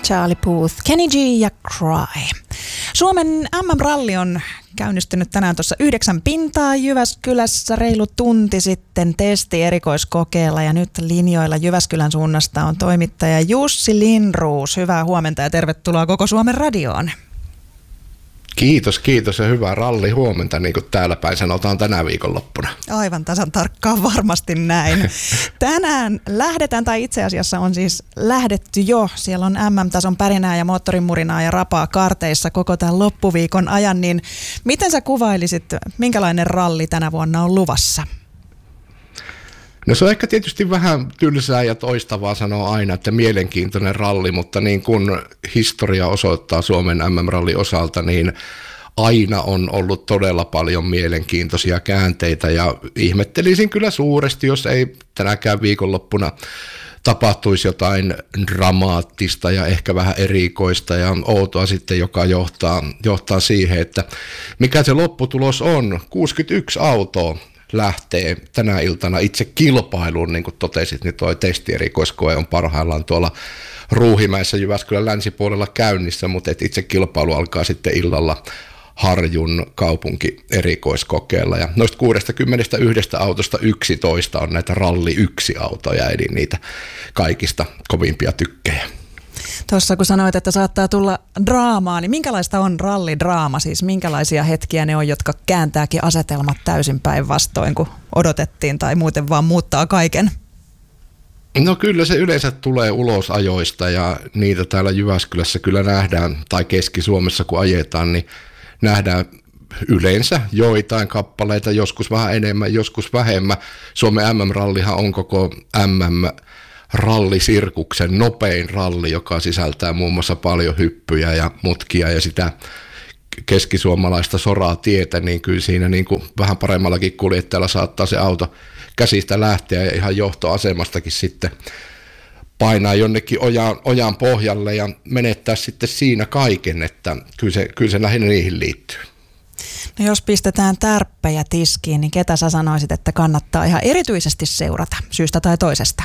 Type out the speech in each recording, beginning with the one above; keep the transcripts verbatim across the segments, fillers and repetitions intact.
Charlie Puth, Kenny G ja Cry. Suomen M M-ralli on käynnistynyt tänään tuossa yhdeksän pintaa Jyväskylässä reilu tunti sitten testi erikoiskokeella ja nyt linjoilla Jyväskylän suunnasta on toimittaja Jussi Lindroos. Hyvää huomenta ja tervetuloa Koko Suomen radioon. Kiitos, kiitos ja hyvää ralli huomenta, niin kuin täällä päin sanotaan tänä viikonloppuna. Aivan tasan tarkkaan varmasti näin. Tänään lähdetään, tai itse asiassa on siis lähdetty jo. Siellä on M M-tason pärinää ja moottorimurinaa ja rapaa kaarteissa koko tämän loppuviikon ajan. Niin miten sä kuvailisit, minkälainen ralli tänä vuonna on luvassa? No se on ehkä tietysti vähän tylsää ja toistavaa sanoa aina, että mielenkiintoinen ralli, mutta niin kuin historia osoittaa Suomen M M-rallin osalta, niin aina on ollut todella paljon mielenkiintoisia käänteitä ja ihmettelisin kyllä suuresti, jos ei tänäkään viikonloppuna tapahtuisi jotain dramaattista ja ehkä vähän erikoista ja outoa sitten, joka johtaa, johtaa siihen, että mikä se lopputulos on. kuusikymmentäyksi autoa lähtee tänä iltana itse kilpailuun, niin kuin totesit, niin tuo testierikoiskoe on parhaillaan tuolla Ruuhimäessä Jyväskylän länsipuolella käynnissä, mutta et itse kilpailu alkaa sitten illalla Harjun kaupunki erikoiskokeella. Ja noista kuusikymmentäyksi autosta yksitoista on näitä ralli yksi autoja, eli niitä kaikista kovimpia tykkejä. Tuossa kun sanoit, että saattaa tulla draamaa, niin minkälaista on rallidraama? Siis minkälaisia hetkiä ne on, jotka kääntääkin asetelmat täysin päinvastoin, kun odotettiin tai muuten vaan muuttaa kaiken? No kyllä se yleensä tulee ulos ajoista ja niitä täällä Jyväskylässä kyllä nähdään, tai Keski-Suomessa kun ajetaan, niin nähdään yleensä joitain kappaleita, joskus vähän enemmän, joskus vähemmän. Suomen M M-rallihan on koko M M-rallisirkuksen nopein ralli, joka sisältää muun muassa paljon hyppyjä ja mutkia ja sitä keskisuomalaista soraa tietä, niin kyllä siinä niin kuin vähän paremmallakin kuljettajalla saattaa se auto käsistä lähteä ja ihan johtoasemastakin sitten painaa jonnekin ojan, ojan pohjalle ja menettää sitten siinä kaiken, että kyllä se, kyllä se lähinnä niihin liittyy. No jos pistetään tärppejä tiskiin, niin ketä sä sanoisit, että kannattaa ihan erityisesti seurata syystä tai toisesta?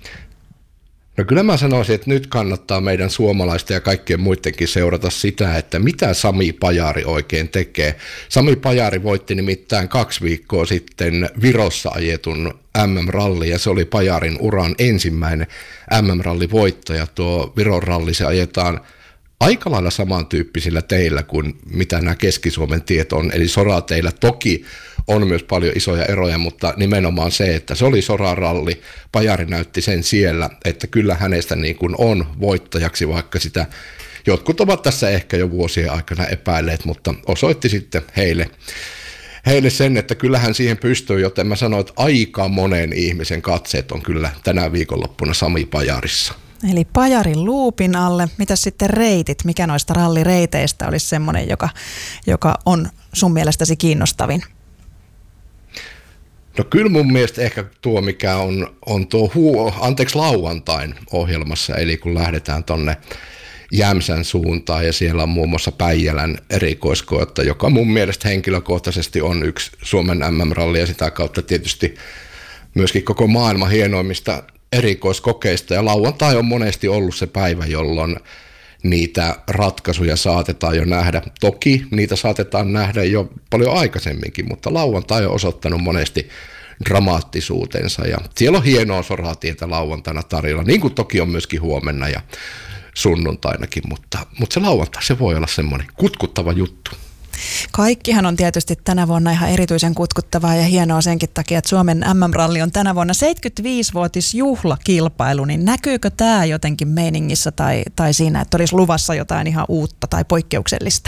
No kyllä mä sanoisin, että nyt kannattaa meidän suomalaisten ja kaikkien muidenkin seurata sitä, että mitä Sami Pajari oikein tekee. Sami Pajari voitti nimittäin kaksi viikkoa sitten Virossa ajetun M M-ralli ja se oli Pajarin uran ensimmäinen M M-rallivoittaja. Tuo Viron ralli se ajetaan aika lailla samantyyppisillä teillä kuin mitä nämä Keski-Suomen tiet on, eli sorateillä toki on myös paljon isoja eroja, mutta nimenomaan se, että se oli soraralli, Pajari näytti sen siellä, että kyllä hänestä niin kuin on voittajaksi, vaikka sitä jotkut ovat tässä ehkä jo vuosien aikana epäilleet, mutta osoitti sitten heille, heille sen, että kyllähän siihen pystyy, joten mä sanoin, että aika monen ihmisen katseet on kyllä tänä viikonloppuna Sami Pajarissa. Eli Pajarin luupin alle. Mitäs sitten reitit? Mikä noista rallireiteistä olisi semmoinen, joka, joka on sun mielestäsi kiinnostavin? No kyllä mun mielestä ehkä tuo, mikä on, on tuo huo, anteeksi lauantain ohjelmassa, eli kun lähdetään tonne Jämsän suuntaan ja siellä on muun muassa Päijälän erikoiskoetta, joka mun mielestä henkilökohtaisesti on yksi Suomen M M-ralli ja sitä kautta tietysti myöskin koko maailman hienoimmista erikoiskokeista ja lauantai on monesti ollut se päivä, jolloin niitä ratkaisuja saatetaan jo nähdä. Toki niitä saatetaan nähdä jo paljon aikaisemminkin, mutta lauantai on osoittanut monesti dramaattisuutensa ja siellä on hienoa soratietä lauantaina tarjolla, niin kuin toki on myöskin huomenna ja sunnuntainakin, mutta, mutta se lauantai se voi olla semmoinen kutkuttava juttu. Kaikkihan on tietysti tänä vuonna ihan erityisen kutkuttavaa ja hienoa senkin takia, että Suomen M M-ralli on tänä vuonna seitsemänkymmentäviisivuotisjuhlakilpailu, niin näkyykö tämä jotenkin meiningissä tai, tai siinä, että olisi luvassa jotain ihan uutta tai poikkeuksellista?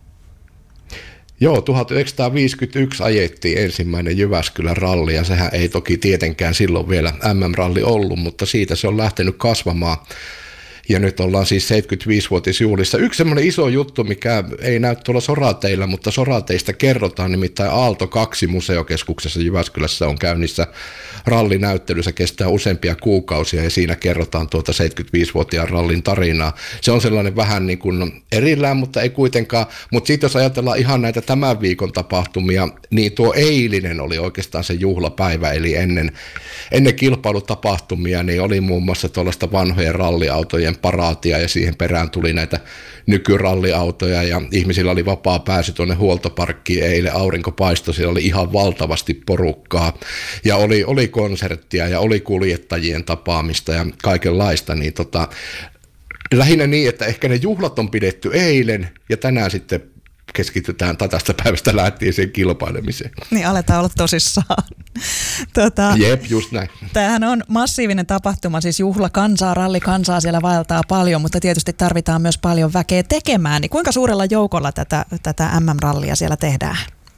Joo, tuhatyhdeksänsataaviisikymmentäyksi ajettiin ensimmäinen Jyväskylän ralli ja sehän ei toki tietenkään silloin vielä M M-ralli ollut, mutta siitä se on lähtenyt kasvamaan. Ja nyt ollaan siis seitsemänkymmentäviisivuotisjuhlissa. Yksi semmoinen iso juttu, mikä ei näy tuolla sorateillä, mutta sorateista kerrotaan, nimittäin Aalto kaksi museokeskuksessa Jyväskylässä on käynnissä rallinäyttely. Se kestää useampia kuukausia ja siinä kerrotaan tuota seitsemänkymmentäviisivuotiaan rallin tarinaa. Se on sellainen vähän niin kuin erillään, mutta ei kuitenkaan. Mutta sitten jos ajatellaan ihan näitä tämän viikon tapahtumia, niin tuo eilinen oli oikeastaan se juhlapäivä, eli ennen, ennen kilpailutapahtumia niin oli muun muassa tuollaista vanhojen ralliautojen paraatia ja siihen perään tuli näitä nykyralliautoja ja ihmisillä oli vapaa pääsy tuonne huoltoparkkiin eilen, aurinko paistoi, siellä oli ihan valtavasti porukkaa ja oli, oli konserttia ja oli kuljettajien tapaamista ja kaikenlaista, niin tota, lähinnä niin, että ehkä ne juhlat on pidetty eilen ja tänään sitten keskitytään tästä päivästä lähtien siihen kilpailemiseen. Niin aletaan olla tosissaan. Tuota, Jep, just näin. Tämähän on massiivinen tapahtuma, siis juhla kansaa, ralli kansaa siellä vaeltaa paljon, mutta tietysti tarvitaan myös paljon väkeä tekemään. Niin kuinka suurella joukolla tätä, tätä M M-rallia siellä tehdään?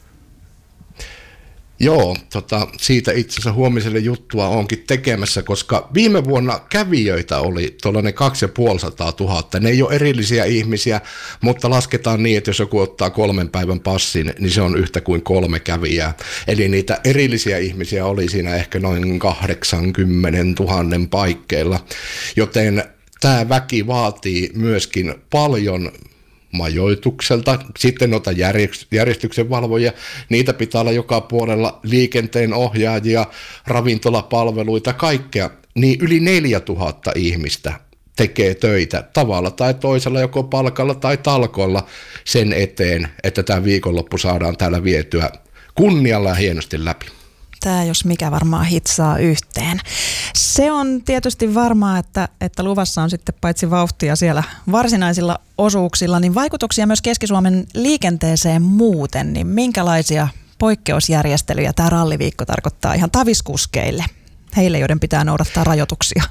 Joo, tota, siitä itse asiassa huomiselle juttua onkin tekemässä, koska viime vuonna kävijöitä oli tuollainen kaksisataaviisikymmentä tuhatta. Ne ei ole erillisiä ihmisiä, mutta lasketaan niin, että jos joku ottaa kolmen päivän passin, niin se on yhtä kuin kolme kävijää. Eli niitä erillisiä ihmisiä oli siinä ehkä noin kahdeksankymmentätuhatta paikkeilla, joten tämä väki vaatii myöskin paljon majoitukselta, sitten noita järjestyksenvalvojia, niitä pitää olla joka puolella, liikenteen ohjaajia, ravintolapalveluita, kaikkea, niin yli neljätuhatta ihmistä tekee töitä tavalla tai toisella, joko palkalla tai talkoilla sen eteen, että tämä viikonloppu saadaan täällä vietyä kunnialla ja hienosti läpi. Tämä jos mikä varmaan hitsaa yhteen. Se on tietysti varmaa, että, että luvassa on sitten paitsi vauhtia siellä varsinaisilla osuuksilla, niin vaikutuksia myös Keski-Suomen liikenteeseen muuten. Niin minkälaisia poikkeusjärjestelyjä tämä ralliviikko tarkoittaa ihan taviskuskeille, heille joiden pitää noudattaa rajoituksia?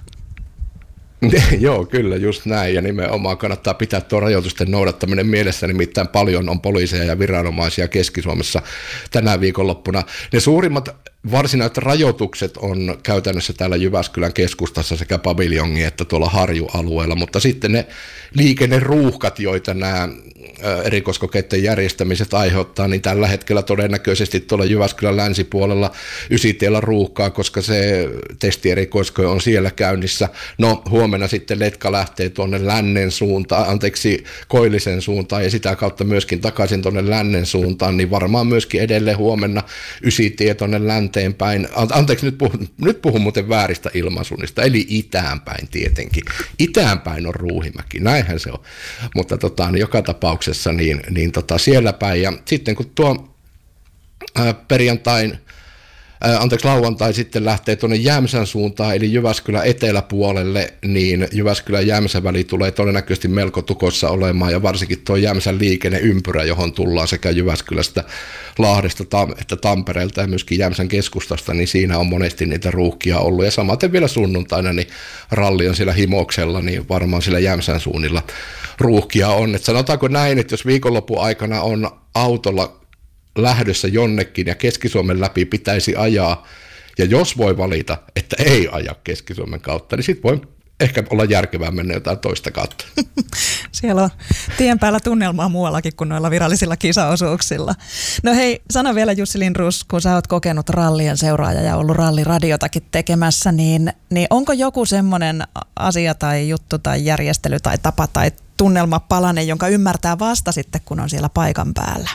Joo, kyllä, just näin. Ja nimenomaan kannattaa pitää tuo rajoitusten noudattaminen mielessä, nimittäin paljon on poliiseja ja viranomaisia Keski-Suomessa tänä viikonloppuna. Ne suurimmat varsinaiset rajoitukset on käytännössä täällä Jyväskylän keskustassa sekä paviljongin että tuolla Harju-alueella, mutta sitten ne liikenneruuhkat, joita nämä erikoiskokeiden järjestämiset aiheuttaa, niin tällä hetkellä todennäköisesti tuolla Jyväskylän länsipuolella Ysitiellä ruuhkaa, koska se testierikoiskoe on siellä käynnissä. No huomenna sitten letka lähtee tuonne lännen suuntaan, anteeksi Koillisen suuntaan ja sitä kautta myöskin takaisin tuonne lännen suuntaan, niin varmaan myöskin edelleen huomenna Ysitie tuonne länteen päin, anteeksi nyt puhun, nyt puhun muuten vääristä ilmansuunnista, eli itäänpäin tietenkin. Itäänpäin on Ruuhimäki, näinhän se on, mutta tota, niin joka tapauksessa niin, niin tota, siellä päin ja sitten kun tuo ää, perjantain anteeksi lauantai sitten lähtee tuonne Jämsän suuntaan, eli Jyväskylän eteläpuolelle, niin Jyväskylän Jämsän väli tulee todennäköisesti melko tukossa olemaan, ja varsinkin tuo Jämsän liikenneympyrä, johon tullaan sekä Jyväskylästä, Lahdesta että Tampereelta ja myöskin Jämsän keskustasta, niin siinä on monesti niitä ruuhkia ollut, ja samaten vielä sunnuntaina, niin ralli on siellä Himoksella, niin varmaan siellä Jämsän suunnilla ruuhkia on. Et sanotaanko näin, että jos viikonlopun aikana on autolla lähdössä jonnekin ja Keski-Suomen läpi pitäisi ajaa, ja jos voi valita, että ei aja Keski-Suomen kautta, niin sitten voi ehkä olla järkevää mennä jotain toista kautta. Siellä on tien päällä tunnelmaa muuallakin kuin noilla virallisilla kisaosuuksilla. No hei, sano vielä Jussi Lindroos, kun sä oot kokenut rallien seuraaja ja ollut ralliradiotakin tekemässä, niin, niin onko joku semmoinen asia tai juttu tai järjestely tai tapa tai tunnelmapalanen, jonka ymmärtää vasta sitten, kun on siellä paikan päällä?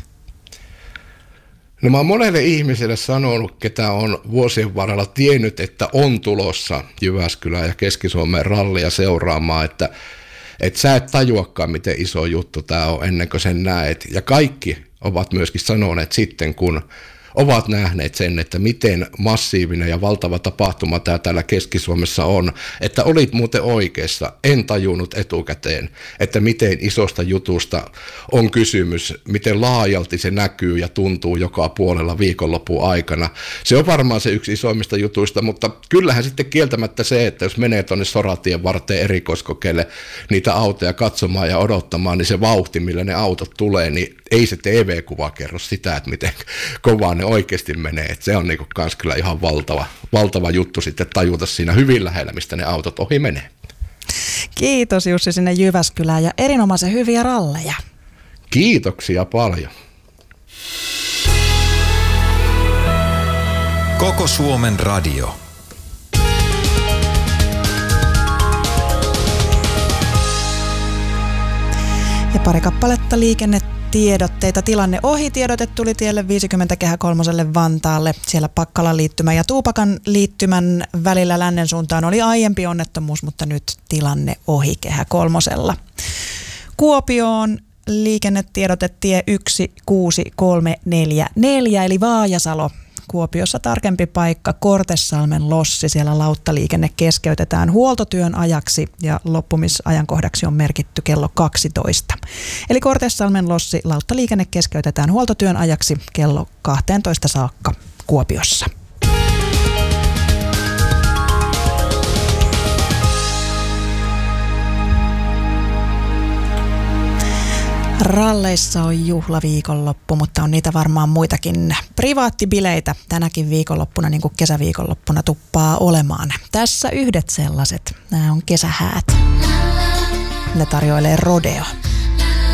No mä oon monelle ihmiselle sanonut, ketä on vuosien varrella tiennyt, että on tulossa Jyväskylään ja Keski-Suomen rallia seuraamaan, että, että sä et tajuakaan, miten iso juttu tää on ennen kuin sen näet. Ja kaikki ovat myöskin sanoneet sitten, kun ovat nähneet sen, että miten massiivinen ja valtava tapahtuma tämä täällä Keski-Suomessa on, että olit muuten oikeassa, en tajunnut etukäteen, että miten isosta jutusta on kysymys, miten laajalti se näkyy ja tuntuu joka puolella viikonlopun aikana. Se on varmaan se yksi isoimmista jutuista, mutta kyllähän sitten kieltämättä se, että jos menee tuonne Soratien varteen erikoiskokeille niitä autoja katsomaan ja odottamaan, niin se vauhti, millä ne autot tulee, niin ei se T V-kuva kerro sitä, että miten kovaa ne oikeasti menee. Että se on niinku kans kyllä ihan valtava, valtava juttu sitten tajuta siinä hyvin lähellä, mistä ne autot ohi menee. Kiitos Jussi sinne Jyväskylään ja erinomaisen hyviä ralleja. Kiitoksia paljon. Koko Suomen radio. Ja pari kappaletta liikennettä tiedotteita. Tilanne ohi. Tiedote tuli tielle viisikymmentä Kehä kolmoselle Vantaalle. Siellä Pakkalan liittymän ja Tuupakan liittymän välillä lännen suuntaan oli aiempi onnettomuus, mutta nyt tilanne ohi Kehä kolmosella. Kuopioon liikennetiedote tie yksi kuusi kolme neljä neljä eli Vaajasalo. Kuopiossa tarkempi paikka, Kortesalmen lossi. Siellä lauttaliikenne keskeytetään huoltotyön ajaksi ja loppumisajankohdaksi on merkitty kello kaksitoista. Eli Kortesalmen lossi, lauttaliikenne keskeytetään huoltotyön ajaksi kello kaksitoista saakka Kuopiossa. Ralleissa on juhlaviikonloppu, mutta on niitä varmaan muitakin privaattibileitä tänäkin viikonloppuna, niin kuin kesäviikonloppuna tuppaa olemaan. Tässä yhdet sellaiset. Nämä on kesähäät. Ne tarjoilee Rodeo.